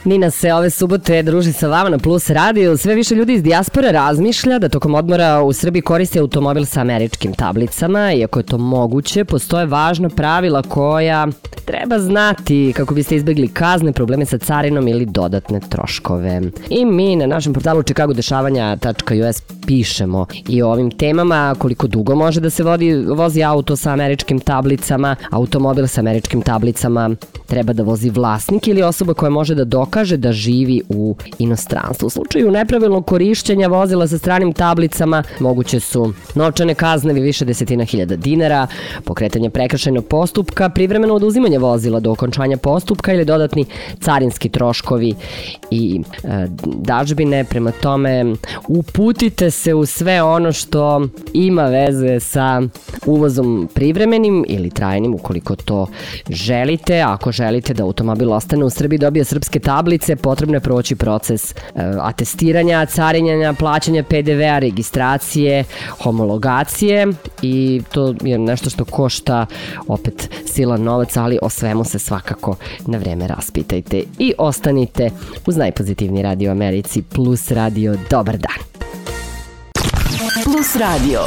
Nina se ove subote druži sa vama na Plus Radio. Sve više ljudi iz dijaspore razmišlja da tokom odmora u Srbiji koriste automobil sa američkim tablicama. Iako je to moguće, postoje važna pravila koja treba znati kako biste izbegli kazne, probleme sa carinom ili dodatne troškove. I mi na našem portalu chicagodešavanja.us pišemo i o ovim temama, koliko dugo može da se vozi auto sa američkim tablicama, automobil sa američkim tablicama treba da vozi vlasnik ili osoba koja može da dokaže da živi u inostranstvu. U slučaju nepravilnog korišćenja vozila sa stranim tablicama moguće su novčane kazne više desetina hiljada dinara, pokretanje prekršajnog postupka, privremeno oduzimanje vozila do okončanja postupka ili dodatni carinski troškovi i dažbine. Prema tome, uputite se u sve ono što ima veze sa uvozom privremenim ili trajnim, ukoliko to želite. Ako želite da automobil ostane u Srbiji, dobije srpske tablice, potrebno je proći proces atestiranja, carinjenja, plaćanja PDV-a, registracije, homologacije i to je nešto što košta opet silan novac, ali o svemu se svakako na vreme raspitajte i ostanite uz najpozitivniji radio u Americi, Plus Radio. Dobar dan! Plus Radio.